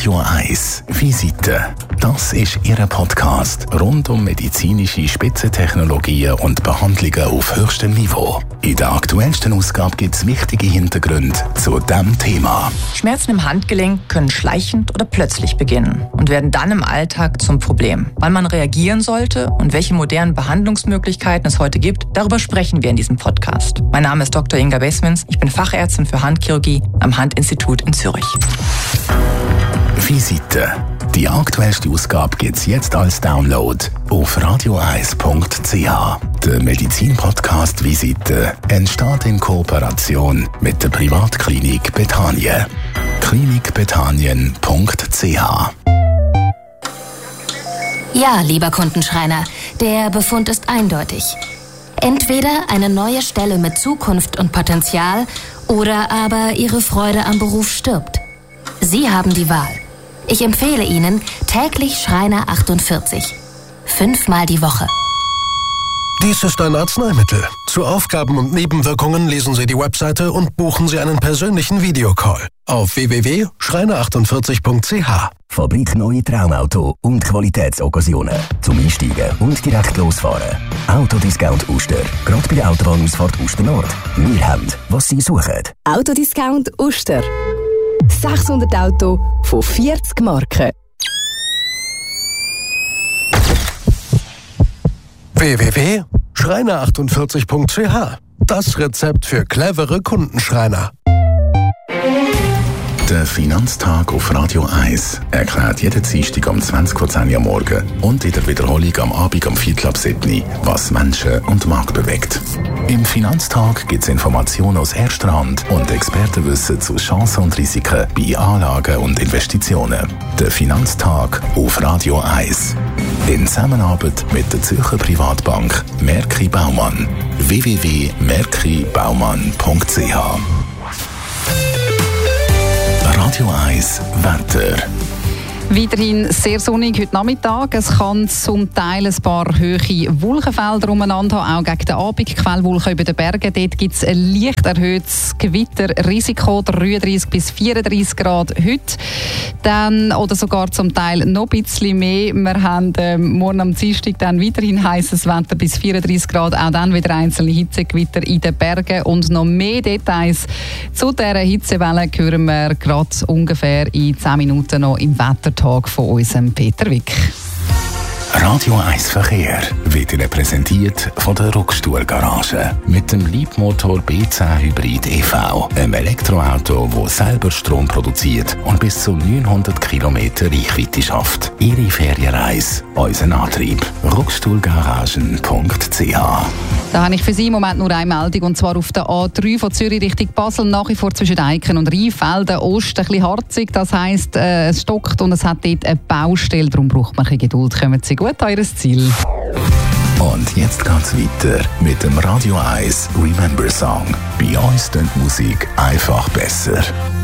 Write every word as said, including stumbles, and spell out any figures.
Radio eins Visite. Das ist Ihr Podcast rund um medizinische Spitzentechnologien und Behandlungen auf höchstem Niveau. In der aktuellsten Ausgabe gibt es wichtige Hintergründe zu diesem Thema. Schmerzen im Handgelenk können schleichend oder plötzlich beginnen und werden dann im Alltag zum Problem. Wann man reagieren sollte und welche modernen Behandlungsmöglichkeiten es heute gibt, darüber sprechen wir in diesem Podcast. Mein Name ist Doktor Inga Besmens, ich bin Fachärztin für Handchirurgie am Handinstitut in Zürich. Visite. Die aktuellste Ausgabe gibt es jetzt als Download auf radio eins punkt c h. Der Medizin-Podcast Visite entsteht in Kooperation mit der Privatklinik Bethanien. klinik bethanien punkt c h. Ja, lieber Kundenschreiner, der Befund ist eindeutig. Entweder eine neue Stelle mit Zukunft und Potenzial oder aber Ihre Freude am Beruf stirbt. Sie haben die Wahl. Ich empfehle Ihnen täglich Schreiner achtundvierzig. Fünfmal die Woche. Dies ist ein Arzneimittel. Zu Aufgaben und Nebenwirkungen lesen Sie die Webseite und buchen Sie einen persönlichen Videocall auf w w w punkt schreiner achtundvierzig punkt c h. Fabrik Neue Traumauto und Qualitätsoccasionen. Zum Einsteigen und direkt losfahren. Autodiscount Uster. Gerade bei der Autobahnausfahrt Uster Nord. Wir haben, was Sie suchen. Autodiscount Uster. sechshundert Auto von vierzig Marken. w w w punkt schreiner achtundvierzig punkt c h. Das Rezept für clevere Kundenschreiner. Der Finanztag auf Radio eins erklärt jeden Dienstag um zwanzig vor zehn Uhr morgen und in der Wiederholung am Abend um Viertel ab sieben, was Menschen und Markt bewegt. Im Finanztag gibt es Informationen aus erster Hand und Expertenwissen zu Chancen und Risiken bei Anlagen und Investitionen. Der Finanztag auf Radio eins. In Zusammenarbeit mit der Zürcher Privatbank Merki Baumann. w w w punkt merki baumann punkt c h. Radio eins Wetter. Weiterhin sehr sonnig heute Nachmittag. Es kann zum Teil ein paar hohe Wolkenfelder umeinander haben, auch gegen den Abend. Quellwolken über den Bergen. Dort gibt es ein leicht erhöhtes Gewitterrisiko, dreiunddreißig bis vierunddreißig Grad heute. Dann, oder sogar zum Teil noch ein bisschen mehr. Wir haben ähm, morgen am Dienstag dann weiterhin heißes Wetter bis vierunddreißig Grad. Auch dann wieder einzelne Hitzegewitter in den Bergen. Und noch mehr Details zu dieser Hitzewelle hören wir gerade ungefähr in zehn Minuten noch im Wetter von unserem Peter Wick. Radio eins Verkehr wird Ihnen präsentiert von der Ruckstuhlgarage. Mit dem Leapmotor B zehn Hybrid E V. Einem Elektroauto, das selber Strom produziert und bis zu neunhundert Kilometer Reichweite schafft. Ihre Ferienreise, unser Antrieb. ruckstuhlgaragen punkt c h. Da habe ich für Sie im Moment nur eine Meldung, und zwar auf der A drei von Zürich Richtung Basel, nach wie vor zwischen Eiken und Rheinfelden Ost ein bisschen harzig. Das heisst, äh, es stockt und es hat dort eine Baustelle, darum braucht man ein bisschen Geduld. Kommen Sie gut an Ihr Ziel. Und jetzt geht's weiter mit dem Radio eins Remember Song. Bei uns klingt Musik einfach besser.